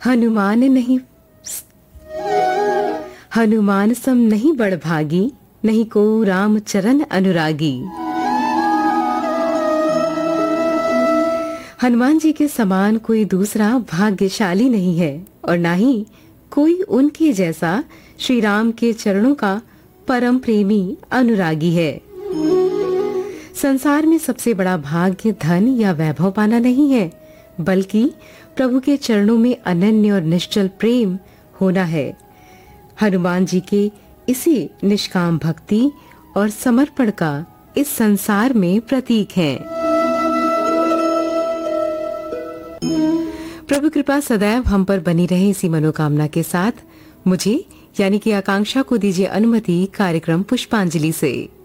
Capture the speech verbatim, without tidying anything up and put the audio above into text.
हनुमान नहीं हनुमान सम नहीं बड़भागी, नहीं को राम चरण अनुरागी। हनुमान जी के समान कोई दूसरा भाग्यशाली नहीं है और ना ही कोई उनके जैसा श्री राम के चरणों का परम प्रेमी अनुरागी है। संसार में सबसे बड़ा भाग्य धन या वैभव पाना नहीं है, बल्कि प्रभु के चरणों में अनन्य और निश्चल प्रेम होना है। हनुमान जी के इसी निष्काम भक्ति और समर्पण का इस संसार में प्रतीक हैं। प्रभु कृपा सदैव हम पर बनी रहे, इसी मनोकामना के साथ मुझे यानी कि आकांक्षा को दीजिए अनुमति कार्यक्रम पुष्पांजलि से।